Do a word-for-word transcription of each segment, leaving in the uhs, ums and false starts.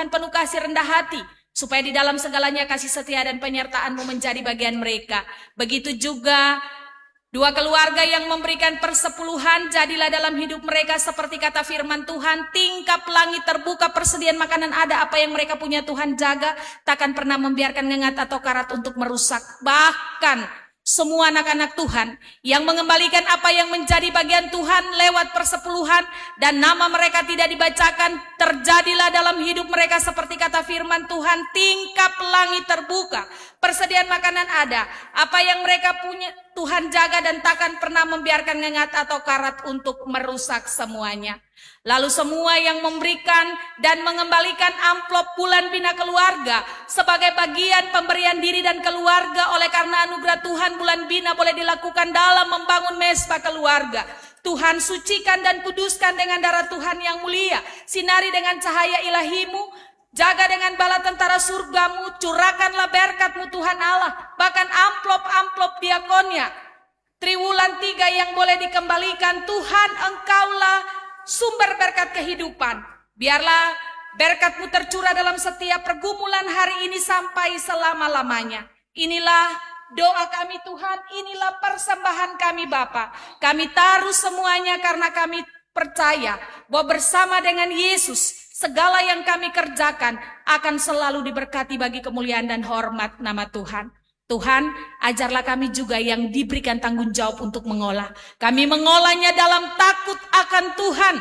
Tuhan penuh kasih rendah hati, supaya di dalam segalanya kasih setia dan penyertaan-Mu menjadi bagian mereka. Begitu juga dua keluarga yang memberikan persepuluhan, jadilah dalam hidup mereka seperti kata firman Tuhan, tingkap langit terbuka, persediaan makanan ada, apa yang mereka punya Tuhan jaga, takkan pernah membiarkan ngengat atau karat untuk merusak. Bahkan semua anak-anak Tuhan yang mengembalikan apa yang menjadi bagian Tuhan lewat persepuluhan dan nama mereka tidak dibacakan, terjadilah dalam hidup mereka seperti kata firman Tuhan, tingkap langit terbuka, persediaan makanan ada, apa yang mereka punya Tuhan jaga dan takkan pernah membiarkan ngengat atau karat untuk merusak semuanya. Lalu semua yang memberikan dan mengembalikan amplop bulan bina keluarga sebagai bagian pemberian diri dan keluarga, oleh karena anugerah Tuhan bulan bina boleh dilakukan dalam membangun mesbah keluarga. Tuhan sucikan dan kuduskan dengan darah Tuhan yang mulia, sinari dengan cahaya ilahi-Mu, jaga dengan bala tentara surga-Mu, curahkanlah berkat-Mu Tuhan Allah, bahkan amplop-amplop diakonnya, triwulan tiga yang boleh dikembalikan. Tuhan, Engkaulah sumber berkat kehidupan. Biarlah berkat-Mu tercurah dalam setiap pergumulan hari ini sampai selama-lamanya. Inilah doa kami Tuhan, inilah persembahan kami Bapa. Kami taruh semuanya karena kami percaya bahwa bersama dengan Yesus segala yang kami kerjakan akan selalu diberkati bagi kemuliaan dan hormat nama Tuhan. Tuhan, ajarlah kami juga yang diberikan tanggung jawab untuk mengolah. Kami mengolahnya dalam takut akan Tuhan,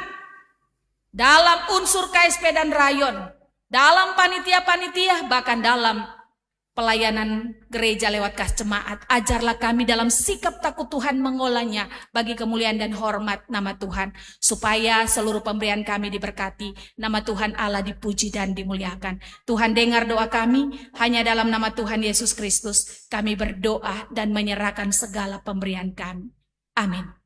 dalam unsur K S P dan rayon, dalam panitia-panitia, bahkan dalam pelayanan gereja lewat kas jemaat. Ajarlah kami dalam sikap takut Tuhan mengolahnya bagi kemuliaan dan hormat nama Tuhan, supaya seluruh pemberian kami diberkati, nama Tuhan Allah dipuji dan dimuliakan. Tuhan, dengar doa kami, hanya dalam nama Tuhan Yesus Kristus kami berdoa dan menyerahkan segala pemberian kami. Amin.